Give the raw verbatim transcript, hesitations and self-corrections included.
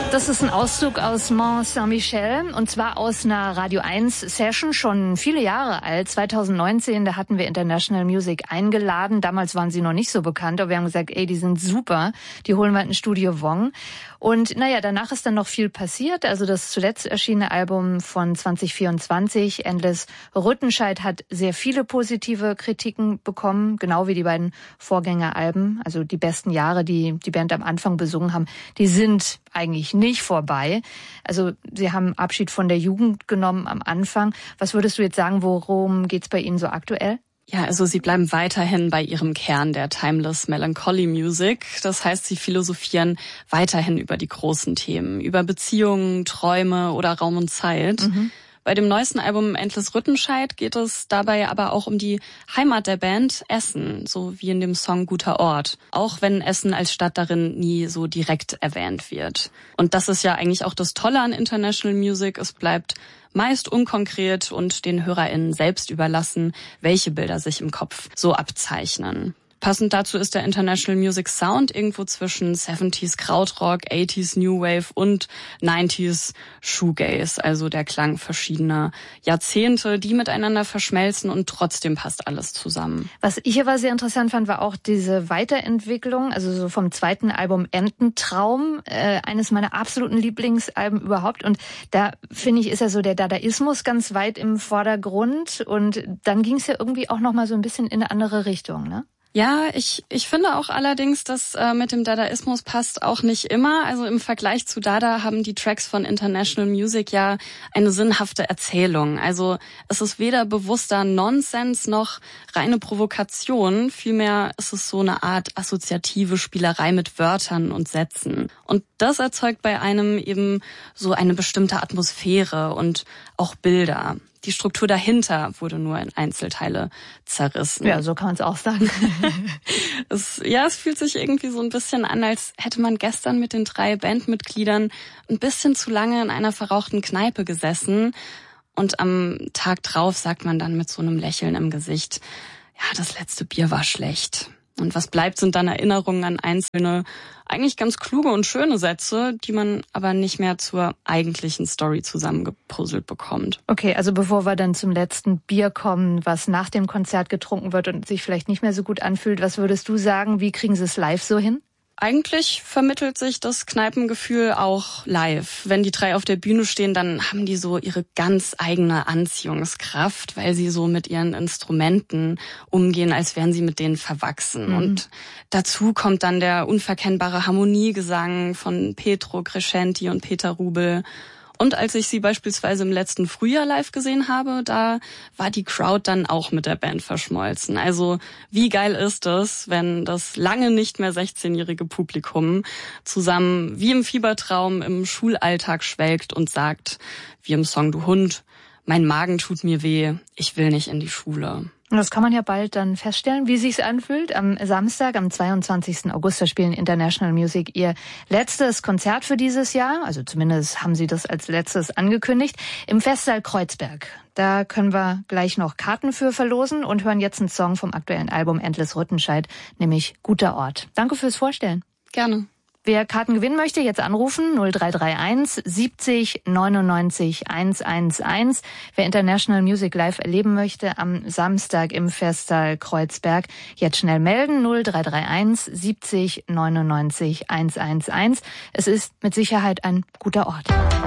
Das ist ein Auszug aus Mont Saint-Michel und zwar aus einer Radio eins Session, schon viele Jahre alt, zwanzig neunzehn, da hatten wir International Music eingeladen. Damals waren sie noch nicht so bekannt, aber wir haben gesagt, ey, die sind super, die holen wir in Studio Wong. Und naja, danach ist dann noch viel passiert. Also das zuletzt erschienene Album von zwanzig vierundzwanzig, Endless Rüttenscheid, hat sehr viele positive Kritiken bekommen, genau wie die beiden Vorgängeralben. Also die besten Jahre, die die Band am Anfang besungen haben, die sind eigentlich nicht vorbei. Also sie haben Abschied von der Jugend genommen am Anfang. Was würdest du jetzt sagen, worum geht's bei Ihnen so aktuell? Ja, also sie bleiben weiterhin bei ihrem Kern der Timeless Melancholy Music. Das heißt, sie philosophieren weiterhin über die großen Themen, über Beziehungen, Träume oder Raum und Zeit. Mhm. Bei dem neuesten Album Endless Rüttenscheid geht es dabei aber auch um die Heimat der Band, Essen, so wie in dem Song Guter Ort. Auch wenn Essen als Stadt darin nie so direkt erwähnt wird. Und das ist ja eigentlich auch das Tolle an International Music. Es bleibt meist unkonkret und den HörerInnen selbst überlassen, welche Bilder sich im Kopf so abzeichnen. Passend dazu ist der International Music Sound irgendwo zwischen siebziger Krautrock, achtziger New Wave und neunziger Shoegaze, also der Klang verschiedener Jahrzehnte, die miteinander verschmelzen und trotzdem passt alles zusammen. Was ich aber sehr interessant fand, war auch diese Weiterentwicklung, also so vom zweiten Album Ententraum, äh, eines meiner absoluten Lieblingsalben überhaupt. Und da finde ich, ist ja so der Dadaismus ganz weit im Vordergrund und dann ging es ja irgendwie auch nochmal so ein bisschen in eine andere Richtung, ne? Ja, ich ich finde auch allerdings, dass äh, mit dem Dadaismus passt auch nicht immer. Also im Vergleich zu Dada haben die Tracks von International Music ja eine sinnhafte Erzählung. Also es ist weder bewusster Nonsens noch reine Provokation. Vielmehr ist es so eine Art assoziative Spielerei mit Wörtern und Sätzen. Und das erzeugt bei einem eben so eine bestimmte Atmosphäre und auch Bilder. Die Struktur dahinter wurde nur in Einzelteile zerrissen. Ja, so kann man es auch sagen. es, ja, es fühlt sich irgendwie so ein bisschen an, als hätte man gestern mit den drei Bandmitgliedern ein bisschen zu lange in einer verrauchten Kneipe gesessen. Und am Tag drauf sagt man dann mit so einem Lächeln im Gesicht, ja, das letzte Bier war schlecht. Und was bleibt, sind dann Erinnerungen an einzelne, eigentlich ganz kluge und schöne Sätze, die man aber nicht mehr zur eigentlichen Story zusammengepuzzelt bekommt. Okay, also bevor wir dann zum letzten Bier kommen, was nach dem Konzert getrunken wird und sich vielleicht nicht mehr so gut anfühlt, was würdest du sagen, wie kriegen sie es live so hin? Eigentlich vermittelt sich das Kneipengefühl auch live. Wenn die drei auf der Bühne stehen, dann haben die so ihre ganz eigene Anziehungskraft, weil sie so mit ihren Instrumenten umgehen, als wären sie mit denen verwachsen. Mhm. Und dazu kommt dann der unverkennbare Harmoniegesang von Petro Crescenti und Peter Rubel. Und als ich sie beispielsweise im letzten Frühjahr live gesehen habe, da war die Crowd dann auch mit der Band verschmolzen. Also wie geil ist es, wenn das lange nicht mehr sechzehnjährige Publikum zusammen wie im Fiebertraum im Schulalltag schwelgt und sagt, wie im Song Du Hund, mein Magen tut mir weh, ich will nicht in die Schule. Und das kann man ja bald dann feststellen, wie sich's anfühlt. Am Samstag, am zweiundzwanzigsten August, da spielen International Music ihr letztes Konzert für dieses Jahr. Also zumindest haben sie das als letztes angekündigt. Im Festsaal Kreuzberg. Da können wir gleich noch Karten für verlosen und hören jetzt einen Song vom aktuellen Album Endless Rüttenscheid, nämlich Guter Ort. Danke fürs Vorstellen. Gerne. Wer Karten gewinnen möchte, jetzt anrufen null drei drei eins siebzig neunundneunzig hundertelf. Wer International Music live erleben möchte am Samstag im Festsaal Kreuzberg, jetzt schnell melden null drei drei eins siebzig neunundneunzig hundertelf. Es ist mit Sicherheit ein guter Ort.